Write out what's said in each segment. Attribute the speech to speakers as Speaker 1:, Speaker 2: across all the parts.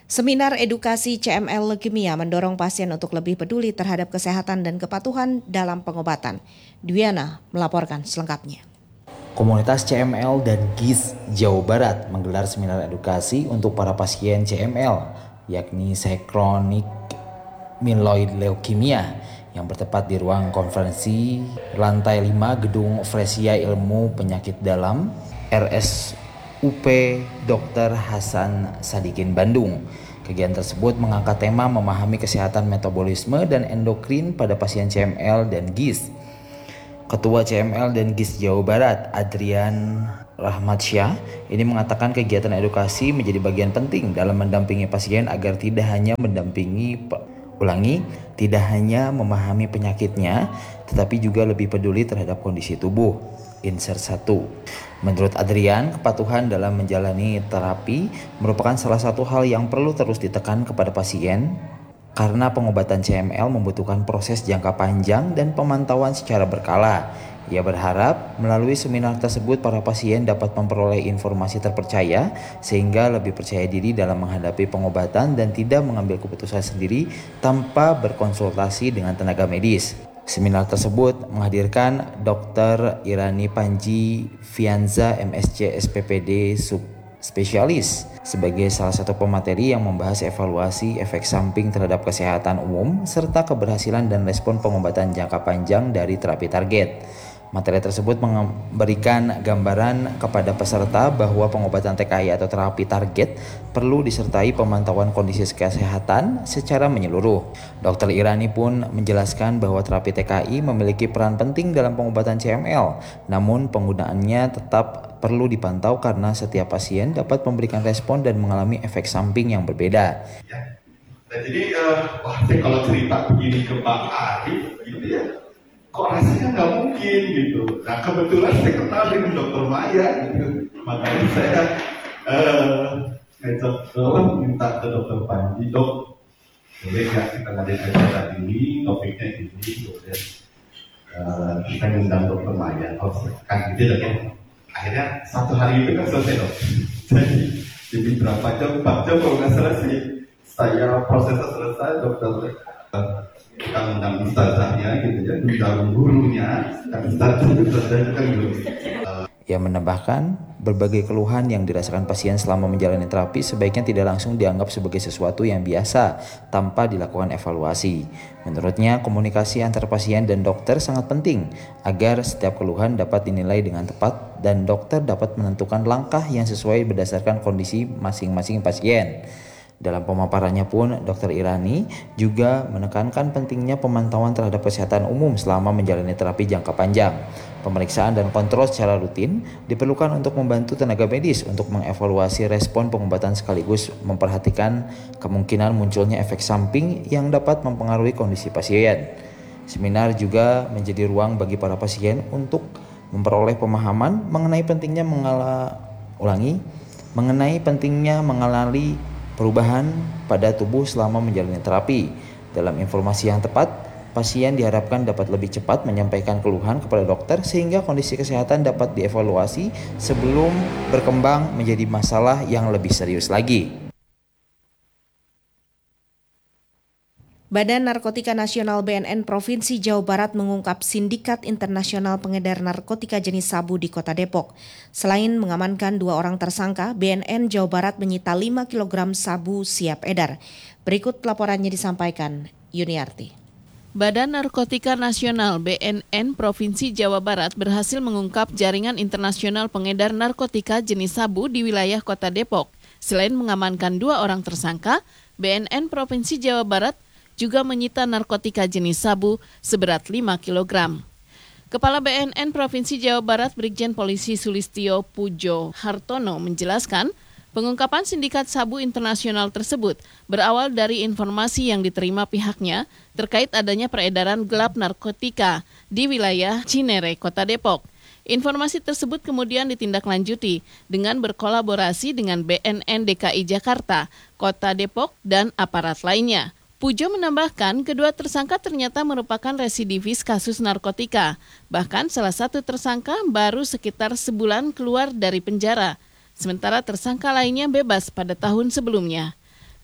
Speaker 1: Seminar edukasi CML leukemia mendorong pasien untuk lebih peduli terhadap kesehatan dan kepatuhan dalam pengobatan. Dwiana melaporkan selengkapnya.
Speaker 2: Komunitas CML dan GIS Jawa Barat menggelar seminar edukasi untuk para pasien CML, yakni chronic myeloid leukemia, yang bertempat di ruang konferensi lantai 5 Gedung Fresia Ilmu Penyakit Dalam RSUP Dr. Hasan Sadikin Bandung. Kegiatan tersebut mengangkat tema memahami kesehatan metabolisme dan endokrin pada pasien CML dan GIS. Ketua CML dan GIS Jawa Barat, Adrian Rahmatsyah, ini mengatakan kegiatan edukasi menjadi bagian penting dalam mendampingi pasien agar tidak hanya tidak hanya memahami penyakitnya, tetapi juga lebih peduli terhadap kondisi tubuh. Insert 1. Menurut Adrian, kepatuhan dalam menjalani terapi merupakan salah satu hal yang perlu terus ditekan kepada pasien karena pengobatan CML membutuhkan proses jangka panjang dan pemantauan secara berkala. Ia berharap melalui seminar tersebut para pasien dapat memperoleh informasi terpercaya sehingga lebih percaya diri dalam menghadapi pengobatan dan tidak mengambil keputusan sendiri tanpa berkonsultasi dengan tenaga medis. Seminar tersebut menghadirkan Dr. Irani Panji Fianza MSc SPPD Subspesialis sebagai salah satu pemateri yang membahas evaluasi efek samping terhadap kesehatan umum serta keberhasilan dan respon pengobatan jangka panjang dari terapi target. Materi tersebut memberikan gambaran kepada peserta bahwa pengobatan TKI atau terapi target perlu disertai pemantauan kondisi kesehatan secara menyeluruh. Dr. Irani pun menjelaskan bahwa terapi TKI memiliki peran penting dalam pengobatan CML, namun penggunaannya tetap perlu dipantau karena setiap pasien dapat memberikan respon dan mengalami efek samping yang berbeda.
Speaker 3: Ya. Nah, jadi kalau cerita begini ke Bang Ari, gitu ya, kok rasanya nggak mungkin gitu. Nah kebetulan saya kenal dengan Dr. Maya gitu, makanya saya minta ke Dr. Panji, Dok, boleh nggak kita ngadain acara ini, topiknya ini, kemudian kita ngundang Dr. Maya, kan gitu dong. Akhirnya satu hari itu kan selesai dok. Jadi berapa jam, 4 jam kalau nggak selesai, saya prosesnya selesai, dokter kita undang ustazahnya gitu ya, undang gurunya, kan ustazahnya kan belum.
Speaker 2: Ia menambahkan, berbagai keluhan yang dirasakan pasien selama menjalani terapi sebaiknya tidak langsung dianggap sebagai sesuatu yang biasa tanpa dilakukan evaluasi. Menurutnya, komunikasi antar pasien dan dokter sangat penting agar setiap keluhan dapat dinilai dengan tepat dan dokter dapat menentukan langkah yang sesuai berdasarkan kondisi masing-masing pasien. Dalam pemaparannya pun, Dr. Irani juga menekankan pentingnya pemantauan terhadap kesehatan umum selama menjalani terapi jangka panjang. Pemeriksaan dan kontrol secara rutin diperlukan untuk membantu tenaga medis untuk mengevaluasi respon pengobatan sekaligus memperhatikan kemungkinan munculnya efek samping yang dapat mempengaruhi kondisi pasien. Seminar juga menjadi ruang bagi para pasien untuk memperoleh pemahaman mengenai pentingnya mengenali perubahan pada tubuh selama menjalani terapi. Dalam informasi yang tepat, pasien diharapkan dapat lebih cepat menyampaikan keluhan kepada dokter sehingga kondisi kesehatan dapat dievaluasi sebelum berkembang menjadi masalah yang lebih serius lagi.
Speaker 1: Badan Narkotika Nasional BNN Provinsi Jawa Barat mengungkap sindikat internasional pengedar narkotika jenis sabu di Kota Depok. Selain mengamankan 2 orang tersangka, BNN Jawa Barat menyita 5 kg sabu siap edar. Berikut laporannya disampaikan Yuniarti.
Speaker 4: Badan Narkotika Nasional BNN Provinsi Jawa Barat berhasil mengungkap jaringan internasional pengedar narkotika jenis sabu di wilayah Kota Depok. Selain mengamankan 2 orang tersangka, BNN Provinsi Jawa Barat juga menyita narkotika jenis sabu seberat 5 kg. Kepala BNN Provinsi Jawa Barat Brigjen Polisi Sulistyo Pujo Hartono menjelaskan, pengungkapan sindikat sabu internasional tersebut berawal dari informasi yang diterima pihaknya terkait adanya peredaran gelap narkotika di wilayah Cinere, Kota Depok. Informasi tersebut kemudian ditindaklanjuti dengan berkolaborasi dengan BNN DKI Jakarta, Kota Depok, dan aparat lainnya. Pujo menambahkan, kedua tersangka ternyata merupakan residivis kasus narkotika. Bahkan salah satu tersangka baru sekitar sebulan keluar dari penjara, sementara tersangka lainnya bebas pada tahun sebelumnya.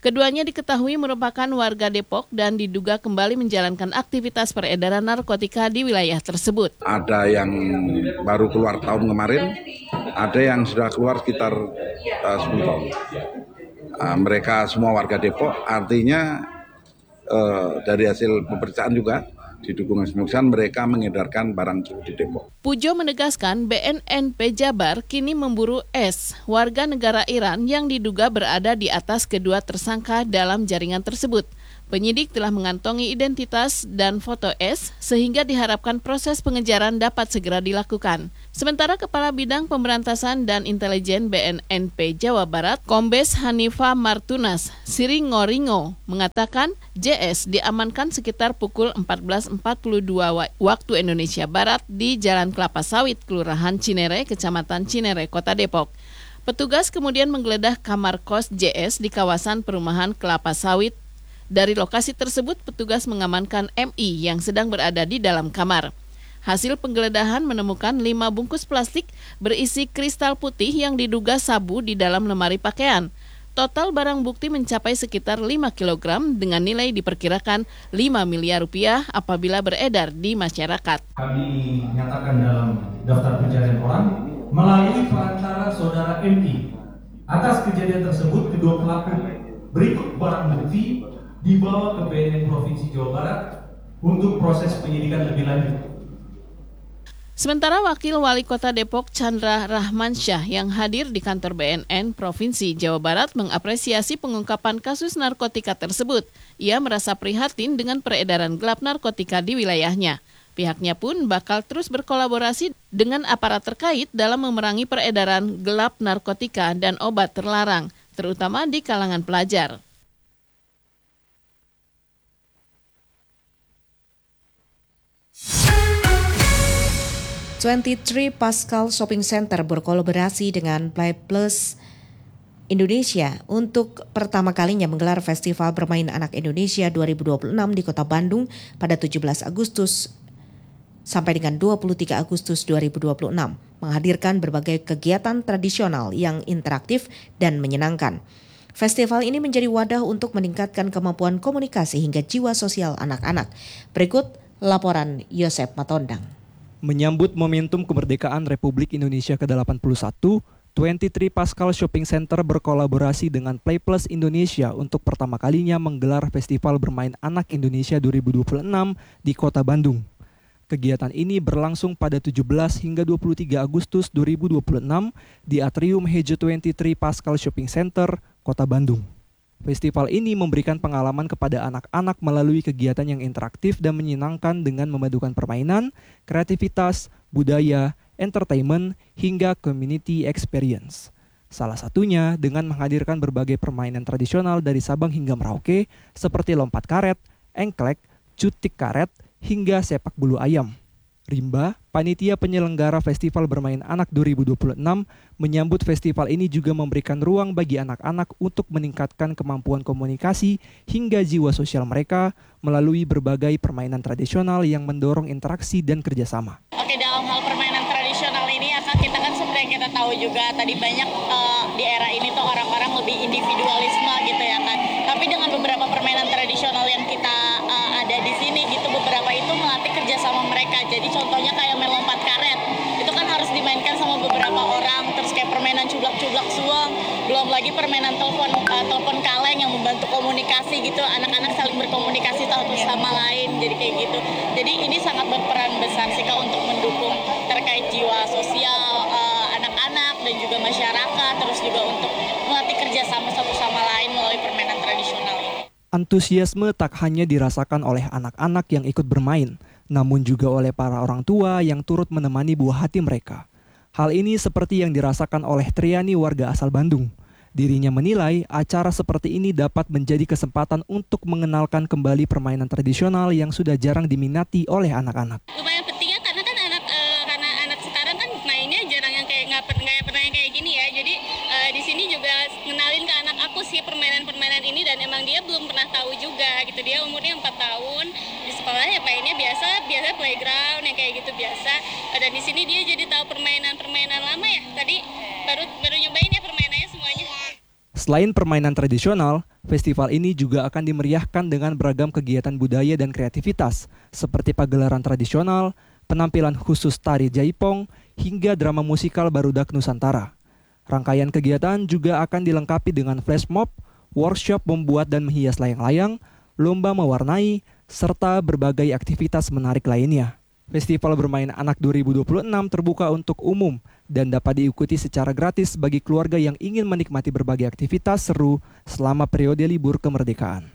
Speaker 4: Keduanya diketahui merupakan warga Depok dan diduga kembali menjalankan aktivitas peredaran narkotika di wilayah tersebut.
Speaker 5: Ada yang baru keluar tahun kemarin, ada yang sudah keluar sekitar 10 tahun. Mereka semua warga Depok, artinya dari hasil pemeriksaan juga didukung pemeriksaan mereka mengedarkan barang di Depok.
Speaker 4: Pujo menegaskan BNN Jabar kini memburu S, warga negara Iran yang diduga berada di atas kedua tersangka dalam jaringan tersebut. Penyidik telah mengantongi identitas dan foto S sehingga diharapkan proses pengejaran dapat segera dilakukan. Sementara Kepala Bidang Pemberantasan dan Intelijen BNNP Jawa Barat, Kombes Hanifa Martunas Siringoringo, mengatakan JS diamankan sekitar pukul 14.42 waktu Indonesia Barat di Jalan Kelapa Sawit, Kelurahan Cinere, Kecamatan Cinere, Kota Depok. Petugas kemudian menggeledah kamar kos JS di kawasan perumahan Kelapa Sawit. Dari lokasi tersebut, petugas mengamankan MI yang sedang berada di dalam kamar. Hasil penggeledahan menemukan 5 bungkus plastik berisi kristal putih yang diduga sabu di dalam lemari pakaian. Total barang bukti mencapai sekitar 5 kg dengan nilai diperkirakan 5 miliar rupiah apabila beredar di masyarakat.
Speaker 6: Kami nyatakan dalam daftar pencarian orang melalui perantara saudara MI. Atas kejadian tersebut, kedua pelaku berikut barang bukti dibawa ke BNN Provinsi Jawa Barat untuk proses penyidikan lebih lanjut.
Speaker 4: Sementara Wakil Wali Kota Depok Chandra Rahmansyah yang hadir di kantor BNN Provinsi Jawa Barat mengapresiasi pengungkapan kasus narkotika tersebut. Ia merasa prihatin dengan peredaran gelap narkotika di wilayahnya. Pihaknya pun bakal terus berkolaborasi dengan aparat terkait dalam memerangi peredaran gelap narkotika dan obat terlarang, terutama di kalangan pelajar.
Speaker 1: 23 Pascal Shopping Center berkolaborasi dengan Play Plus Indonesia untuk pertama kalinya menggelar Festival Bermain Anak Indonesia 2026 di Kota Bandung pada 17 Agustus sampai dengan 23 Agustus 2026, menghadirkan berbagai kegiatan tradisional yang interaktif dan menyenangkan. Festival ini menjadi wadah untuk meningkatkan kemampuan komunikasi hingga jiwa sosial anak-anak. Berikut laporan Yosep Matondang.
Speaker 7: Menyambut momentum kemerdekaan Republik Indonesia ke-81, 23 Pascal Shopping Center berkolaborasi dengan Play Plus Indonesia untuk pertama kalinya menggelar Festival Bermain Anak Indonesia 2026 di Kota Bandung. Kegiatan ini berlangsung pada 17 hingga 23 Agustus 2026 di Atrium Hejo 23 Pascal Shopping Center, Kota Bandung. Festival ini memberikan pengalaman kepada anak-anak melalui kegiatan yang interaktif dan menyenangkan dengan memadukan permainan, kreativitas, budaya, entertainment, hingga community experience. Salah satunya dengan menghadirkan berbagai permainan tradisional dari Sabang hingga Merauke seperti lompat karet, engklek, cutik karet, hingga sepak bulu ayam. Rimba, panitia penyelenggara Festival Bermain Anak 2026, menyambut festival ini juga memberikan ruang bagi anak-anak untuk meningkatkan kemampuan komunikasi hingga jiwa sosial mereka melalui berbagai permainan tradisional yang mendorong interaksi dan kerjasama.
Speaker 8: Oke, dalam hal permainan tradisional ini kita kan seperti yang kita tahu juga tadi banyak di era ini tuh orang-orang lebih individualisme gitu ya kan. Tapi dengan beberapa permainan tradisional yang kita ada di sini gitu, beberapa itu melatih kerjasama mereka. Jadi contohnya kayak main lompat karet, itu kan harus dimainkan sama beberapa orang. Terus kayak permainan cublak-cublak suang, belum lagi permainan telepon kaleng yang membantu komunikasi gitu. Anak-anak saling berkomunikasi satu sama lain, jadi kayak gitu. Jadi ini sangat berperan besar sih Kak untuk mendukung terkait jiwa sosial anak-anak dan juga masyarakat, terus juga untuk melatih kerjasama satu sama lain melalui permainan tradisional ini.
Speaker 7: Antusiasme tak hanya dirasakan oleh anak-anak yang ikut bermain, namun juga oleh para orang tua yang turut menemani buah hati mereka. Hal ini seperti yang dirasakan oleh Triani, warga asal Bandung. Dirinya menilai acara seperti ini dapat menjadi kesempatan untuk mengenalkan kembali permainan tradisional yang sudah jarang diminati oleh anak-anak.
Speaker 8: Lumayan penting ya, karena kan anak sekarang kan mainnya jarang yang kayak nggak pernah yang kayak gini ya. Jadi di sini juga ngenalin ke anak aku sih permainan ini, dan emang dia belum pernah tahu juga gitu. Dia umurnya 4 tahun, di sekolah ya mainnya biasa playground yang kayak gitu biasa. Dan di sini dia jadi tahu permainan lama ya. Tadi baru nyobain ya permainannya semuanya.
Speaker 7: Selain permainan tradisional, festival ini juga akan dimeriahkan dengan beragam kegiatan budaya dan kreativitas, seperti pagelaran tradisional, penampilan khusus tari jaipong, hingga drama musikal Barudak Nusantara. Rangkaian kegiatan juga akan dilengkapi dengan flash mob, workshop membuat dan menghias layang-layang, lomba mewarnai, serta berbagai aktivitas menarik lainnya. Festival Bermain Anak 2026 terbuka untuk umum dan dapat diikuti secara gratis bagi keluarga yang ingin menikmati berbagai aktivitas seru selama periode libur kemerdekaan.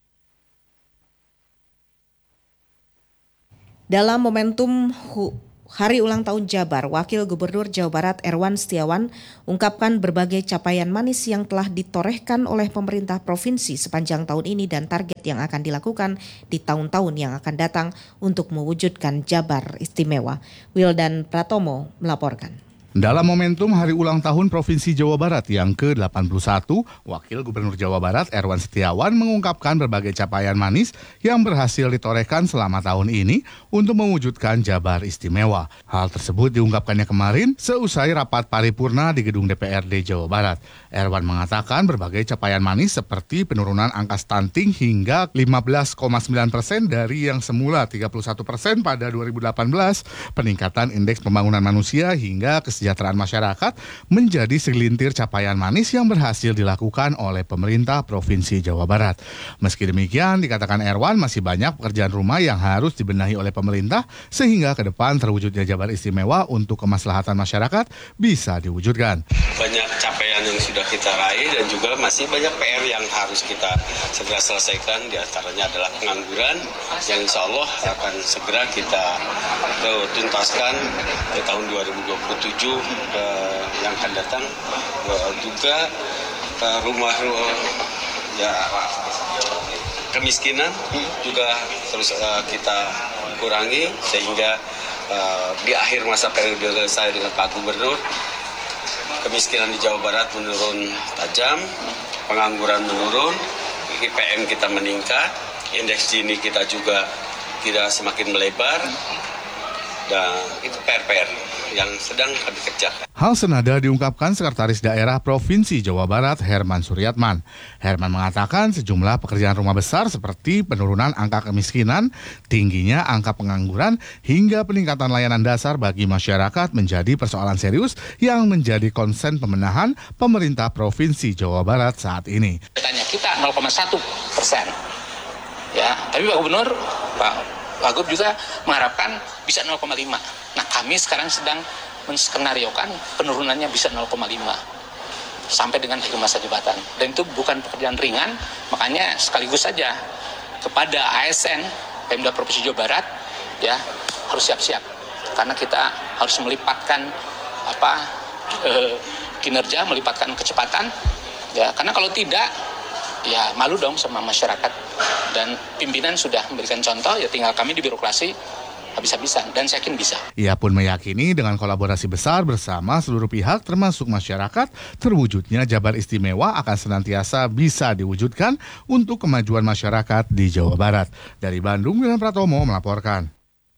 Speaker 1: Dalam momentum Hari Ulang Tahun Jabar, Wakil Gubernur Jawa Barat Erwan Setiawan ungkapkan berbagai capaian manis yang telah ditorehkan oleh pemerintah provinsi sepanjang tahun ini dan target yang akan dilakukan di tahun-tahun yang akan datang untuk mewujudkan Jabar Istimewa. Wildan Pratomo melaporkan.
Speaker 9: Dalam momentum Hari Ulang Tahun Provinsi Jawa Barat yang ke-81, Wakil Gubernur Jawa Barat Erwan Setiawan mengungkapkan berbagai capaian manis yang berhasil ditorehkan selama tahun ini untuk mewujudkan Jabar Istimewa. Hal tersebut diungkapkannya kemarin seusai rapat paripurna di gedung DPRD Jawa Barat. Erwan mengatakan berbagai capaian manis seperti penurunan angka stunting hingga 15,9% dari yang semula 31% pada 2018, peningkatan indeks pembangunan manusia hingga kesejahteraan masyarakat menjadi segelintir capaian manis yang berhasil dilakukan oleh pemerintah Provinsi Jawa Barat. Meski demikian, dikatakan Erwan masih banyak pekerjaan rumah yang harus dibenahi oleh pemerintah sehingga ke depan terwujudnya Jabar Istimewa untuk kemaslahatan masyarakat bisa diwujudkan.
Speaker 10: Banyak capaian yang sudah kita raih dan juga masih banyak PR yang harus kita segera selesaikan, di antaranya adalah pengangguran yang insya Allah akan segera kita tuntaskan di tahun 2027 yang akan datang. Juga rumah ya kemiskinan juga terus kita kurangi sehingga di akhir masa periode saya dengan Pak Gubernur, kemiskinan di Jawa Barat menurun tajam, pengangguran menurun, IPM kita meningkat, indeks Gini kita juga tidak semakin melebar, dan itu PR yang sedang kami kerjakan.
Speaker 9: Hal senada diungkapkan Sekretaris Daerah Provinsi Jawa Barat Herman Suryatman. Herman mengatakan sejumlah pekerjaan rumah besar seperti penurunan angka kemiskinan, tingginya angka pengangguran, hingga peningkatan layanan dasar bagi masyarakat menjadi persoalan serius yang menjadi konsen pemenahan pemerintah Provinsi Jawa Barat saat ini.
Speaker 11: Tanya kita 0,1%. Ya, tapi Pak Gubernur, Pak Wagub juga mengharapkan bisa 0,5. Nah, kami sekarang sedang menskenariokan penurunannya bisa 0,5 sampai dengan akhir masa jabatan. Dan itu bukan pekerjaan ringan, makanya sekaligus saja kepada ASN Pemda Provinsi Jawa Barat ya harus siap-siap karena kita harus melipatkan kinerja, melipatkan kecepatan ya, karena kalau tidak ya malu dong sama masyarakat, dan pimpinan sudah memberikan contoh, ya tinggal kami di birokrasi habis-habisan, dan saya yakin bisa.
Speaker 9: Ia pun meyakini dengan kolaborasi besar bersama seluruh pihak termasuk masyarakat, terwujudnya Jabar Istimewa akan senantiasa bisa diwujudkan untuk kemajuan masyarakat di Jawa Barat. Dari Bandung, Wildan Pratomo melaporkan.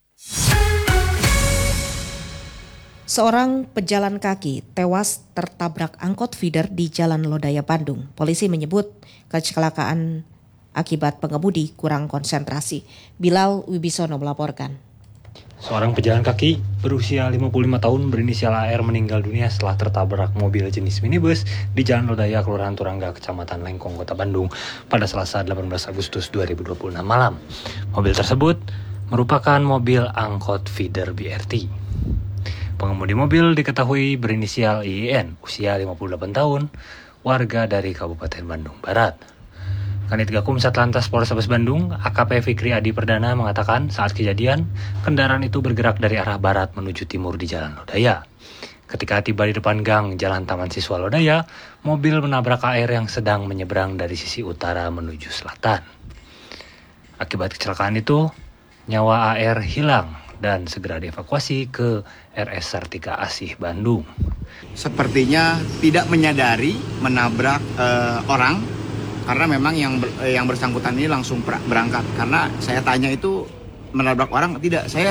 Speaker 1: Seorang pejalan kaki tewas tertabrak angkot feeder di Jalan Lodaya, Bandung. Polisi menyebut kecelakaan akibat pengemudi kurang konsentrasi. Bilal Wibisono melaporkan.
Speaker 12: Seorang pejalan kaki berusia 55 tahun berinisial AR meninggal dunia setelah tertabrak mobil jenis minibus di Jalan Lodaya, Kelurahan Turangga, Kecamatan Lengkong, Kota Bandung pada Selasa 18 Agustus 2026 malam. Mobil tersebut merupakan mobil angkot feeder BRT. Pengemudi mobil diketahui berinisial IIN, usia 58 tahun, warga dari Kabupaten Bandung Barat. Kanit Gakum Satlantas Polrestabes Bandung, AKP Fikri Adi Perdana mengatakan saat kejadian, kendaraan itu bergerak dari arah barat menuju timur di Jalan Lodaya. Ketika tiba di depan gang Jalan Taman Siswa Lodaya, mobil menabrak AR yang sedang menyeberang dari sisi utara menuju selatan. Akibat kecelakaan itu, nyawa AR hilang dan segera dievakuasi ke RS Sartika Asih Bandung.
Speaker 13: Sepertinya tidak menyadari menabrak orang karena memang yang bersangkutan ini langsung berangkat. Karena saya tanya itu menabrak orang tidak, saya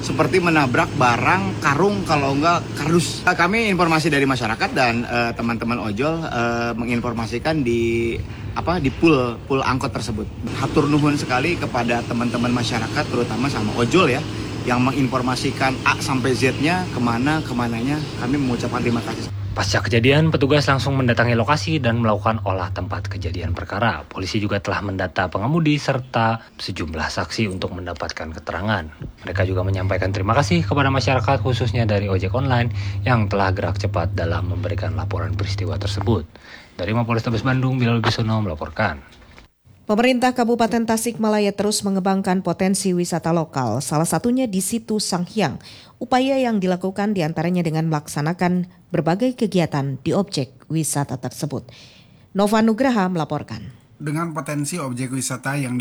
Speaker 13: seperti menabrak barang, karung, kalau enggak kardus. Kami informasi dari masyarakat dan teman-teman ojol menginformasikan di pool angkot tersebut. Hatur nuhun sekali kepada teman-teman masyarakat, terutama sama ojol ya, yang menginformasikan A sampai Z-nya kemananya. Kami mengucapkan terima kasih.
Speaker 12: Pasca kejadian, petugas langsung mendatangi lokasi dan melakukan olah tempat kejadian perkara. Polisi juga telah mendata pengemudi serta sejumlah saksi untuk mendapatkan keterangan. Mereka juga menyampaikan terima kasih kepada masyarakat khususnya dari ojek online yang telah gerak cepat dalam memberikan laporan peristiwa tersebut. Dari Mapolrestabes Bandung, Bilal Bisono melaporkan.
Speaker 1: Pemerintah Kabupaten Tasikmalaya terus mengembangkan potensi wisata lokal, salah satunya di Situ Sanghyang. Upaya yang dilakukan diantaranya dengan melaksanakan berbagai kegiatan di objek wisata tersebut. Nova Nugraha melaporkan.
Speaker 14: Dengan potensi objek wisata yang